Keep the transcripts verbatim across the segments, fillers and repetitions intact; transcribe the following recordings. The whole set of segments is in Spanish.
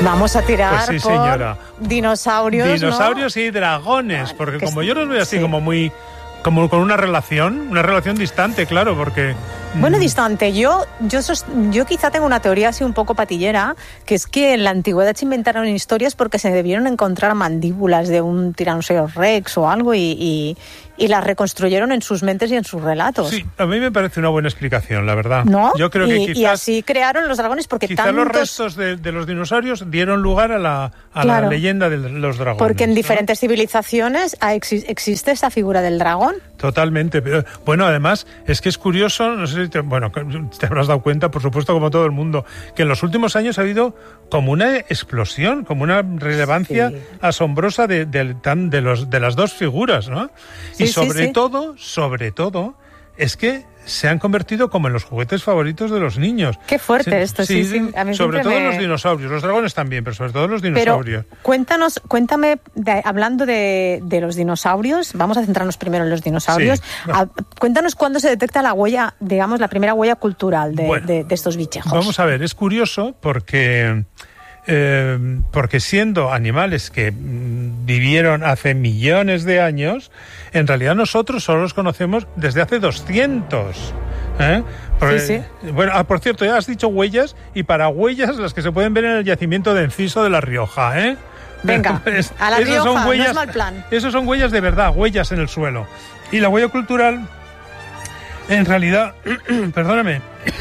Vamos a tirar pues sí, por señora. dinosaurios, Dinosaurios ¿no? y dragones, Vale, porque que como es- yo los veo así sí. como muy... como con una relación, una relación distante, claro, porque... Bueno, mm, distante. Yo, yo, sos- yo quizá tengo una teoría así un poco patillera, que es que en la antigüedad se inventaron historias porque se debieron encontrar mandíbulas de un tiranosaurio rex o algo y, y, y las reconstruyeron en sus mentes y en sus relatos. Sí, a mí me parece una buena explicación, la verdad. ¿No? Yo creo y, que quizás... y así crearon los dragones porque Quizá tantos... los restos de, de los dinosaurios dieron lugar a la, a Claro. la leyenda de los dragones. Porque en ¿no? diferentes civilizaciones ha exi- existe esa figura del dragón. Totalmente. Pero, bueno, además, es que es curioso, no sé si te, bueno, te habrás dado cuenta, por supuesto, como todo el mundo, que en los últimos años ha habido como una explosión, como una relevancia Sí. asombrosa de, de, tan- de, los, de las dos figuras, ¿no? Sí, y sí, sobre sí. todo, sobre todo, es que se han convertido como en los juguetes favoritos de los niños. Qué fuerte esto, sí, sí. A mí sobre siempre todo me- los dinosaurios, los dragones también, pero sobre todo los Pero dinosaurios. cuéntanos, cuéntame, de- hablando de, de los dinosaurios, vamos a centrarnos primero en los dinosaurios. Sí. A- cuéntanos cuándo se detecta la huella, digamos, la primera huella cultural de, Bueno, de- de estos bichejos. Vamos a ver, es curioso porque, eh, porque siendo animales que mm, vivieron hace millones de años, en realidad nosotros solo los conocemos desde hace doscientos. ¿eh? Porque- Sí, Bueno, ah, por cierto, ya has dicho huellas, y para huellas las que se pueden ver en el yacimiento de Enciso de La Rioja, ¿eh? Venga, Es- a La esas Rioja, son no huellas, es mal plan. Esos son huellas de verdad, huellas en el suelo. Y la huella cultural, en realidad, perdóname,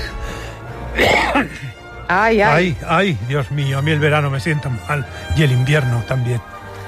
Ay, ay. Ay, ay, Dios mío, a mí el verano me sienta mal y el invierno también.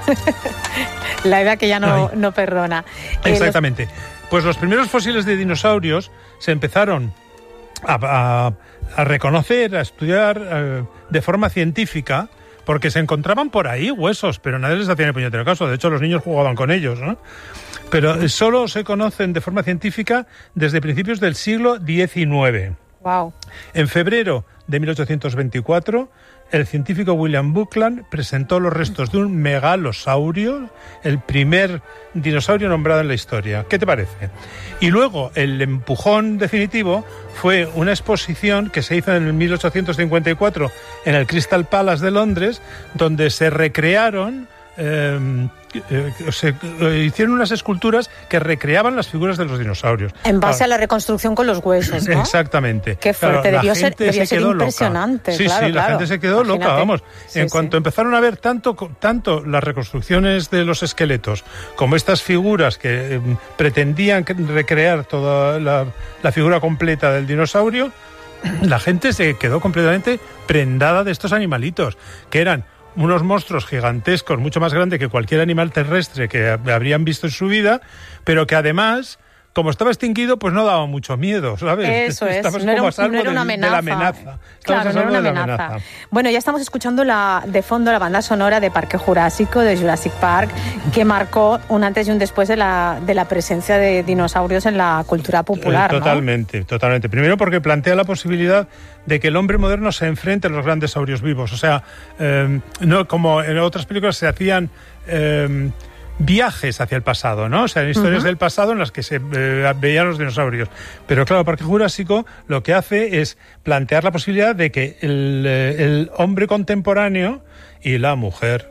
La edad que ya no, Ay. no perdona. Eh, Exactamente. Pues los primeros fósiles de dinosaurios se empezaron a, a- a reconocer, a estudiar eh, de forma científica, porque se encontraban por ahí huesos, pero nadie les hacía ni puñetero caso. De hecho, los niños jugaban con ellos, ¿no? Pero eh, solo se conocen de forma científica desde principios del siglo diecinueve. los- Wow. En febrero de mil ochocientos veinticuatro, el científico William Buckland presentó los restos de un megalosaurio, el primer dinosaurio nombrado en la historia. ¿Qué te parece? Y luego el empujón definitivo fue una exposición que se hizo en el mil ochocientos cincuenta y cuatro en el Crystal Palace de Londres, donde se recrearon... eh, eh, se eh, hicieron unas esculturas que recreaban las figuras de los dinosaurios. En base Ah, a la reconstrucción con los huesos, ¿no? Exactamente. Qué fuerte, Claro, la debió ser- gente debió se ser quedó loca. impresionante, Sí, claro, sí, la claro. gente se quedó loca, Imagínate. vamos. Sí, en sí. cuanto empezaron a ver tanto, tanto las reconstrucciones de los esqueletos como estas figuras que eh, pretendían que- recrear toda la, la figura completa del dinosaurio, la gente se quedó completamente prendada de estos animalitos, que eran unos monstruos gigantescos, mucho más grandes que cualquier animal terrestre que habrían visto en su vida, pero que además, como estaba extinguido, pues no daba mucho miedo, ¿sabes? Eso es, Estabas no era, como un- a salvo no era de- una de amenaza. la amenaza. Estabas Claro, a no era salvo una de la amenaza. Bueno, ya estamos escuchando la, de fondo la banda sonora de Parque Jurásico, de Jurassic Park, que marcó un antes y un después de la, de la presencia de dinosaurios en la cultura popular, Eh, ¿no? Totalmente, totalmente. Primero porque plantea la posibilidad de que el hombre moderno se enfrente a los grandes saurios vivos. O sea, eh, no como en otras películas se hacían... eh, viajes hacia el pasado, ¿no? O sea, historias Ujú. del pasado en las que se eh, veían los dinosaurios. Pero claro, Parque Jurásico lo que hace es plantear la posibilidad de que el, eh, el hombre contemporáneo y la mujer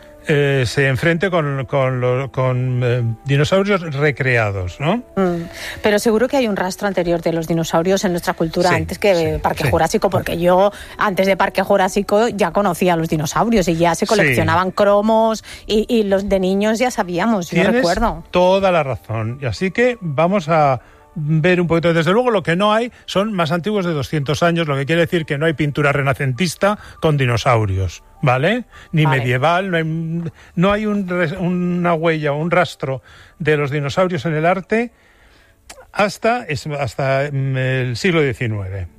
eh, se enfrente con, con, lo- con eh, dinosaurios recreados, ¿no? Mm. Pero seguro que hay un rastro anterior de los dinosaurios en nuestra cultura Sí, antes que sí, Parque sí. Jurásico, porque yo antes de Parque Jurásico ya conocía a los dinosaurios y ya se Sí. coleccionaban cromos y, y los de niños ya sabíamos, yo Tienes recuerdo. toda la razón. Y así que vamos a ver un poquito. Desde luego lo que no hay son más antiguos de doscientos años, lo que quiere decir que no hay pintura renacentista con dinosaurios, ¿vale? Ni Vale. medieval, no hay, no hay un res- una huella, un rastro de los dinosaurios en el arte hasta, es- hasta mm, el siglo diecinueve.